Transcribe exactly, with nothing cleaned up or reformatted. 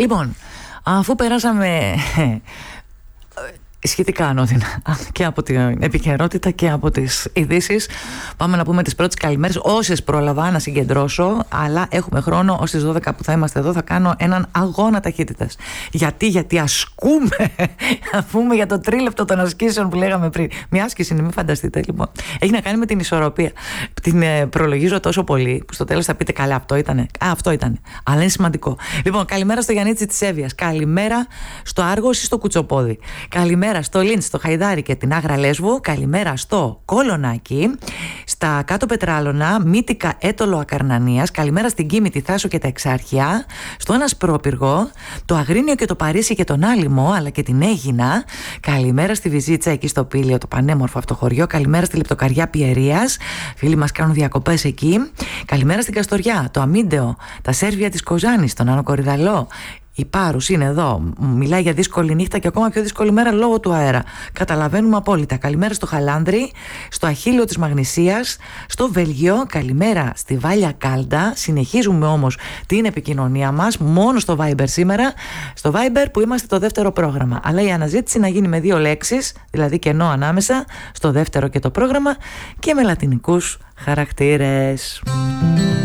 Λοιπόν, αφού περάσαμε σχετικά ανώδυνα και από την επικαιρότητα και από τις ειδήσεις, πάμε να πούμε τις πρώτες καλημέρες, όσες πρόλαβα να συγκεντρώσω, αλλά έχουμε χρόνο ως τις δώδεκα που θα είμαστε εδώ. Θα κάνω έναν αγώνα ταχύτητας. Γιατί, γιατί ασκούμε να πούμε για το τρίλεπτο των ασκήσεων που λέγαμε πριν. Μια άσκηση είναι, μην φανταστείτε. Λοιπόν, έχει να κάνει με την ισορροπία. Την ε, προλογίζω τόσο πολύ που στο τέλος θα πείτε καλά, αυτό ήτανε. Α, αυτό ήτανε. Αλλά είναι σημαντικό. Λοιπόν, καλημέρα στο Γιαννίτσι της Εύβοιας. Καλημέρα στο Άργος ή στο Κουτσοπόδι. Καλημέρα στο Λίντ, στο Χαϊδάρι και την Άγρα Λέσβου. Καλημέρα στο Κολονάκι, στα Κάτω Πετράλωνα, Μύτικα, Έτολο Ακαρνανίας. Καλημέρα στην Κίμη, τη Θάσο και τα Εξάρχεια, στο Ανασπρόπυργο, το Αγρίνιο και το Παρίσι και τον Άλυμο, αλλά και την Αίγινα. Καλημέρα στη Βυζίτσα, εκεί στο Πήλιο, το πανέμορφο αυτό χωριό. Καλημέρα στη Λεπτοκαριά Πιερίας. Φίλοι μας κάνουν διακοπές εκεί. Καλημέρα στην Καστοριά, το Αμίντεο, τα Σέρβια της Κοζάνης, τον Άνω Κορυδαλό. Η Πάρους είναι εδώ. Μιλάει για δύσκολη νύχτα και ακόμα πιο δύσκολη μέρα λόγω του αέρα. Καταλαβαίνουμε απόλυτα. Καλημέρα στο Χαλάνδρι, στο Αχίλιο της Μαγνησίας, στο Βέλγιο. Καλημέρα στη Βάλια Κάλντα. Συνεχίζουμε όμως την επικοινωνία μας μόνο στο Viber σήμερα. Στο Viber που είμαστε το δεύτερο πρόγραμμα. Αλλά η αναζήτηση να γίνει με δύο λέξεις, δηλαδή κενό ανάμεσα στο δεύτερο και το πρόγραμμα, και με λατινικούς χαρακτήρες.